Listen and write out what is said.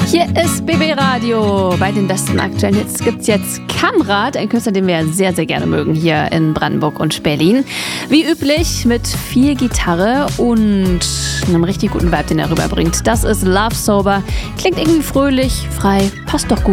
Hier ist BB Radio. Bei den besten aktuellen Hits gibt es jetzt Kamrat, ein Künstler, den wir sehr, sehr gerne mögen hier in Brandenburg und Berlin. Wie üblich mit viel Gitarre und einem richtig guten Vibe, den er rüberbringt. Das ist Love Sober. Klingt irgendwie fröhlich, frei, passt doch gut.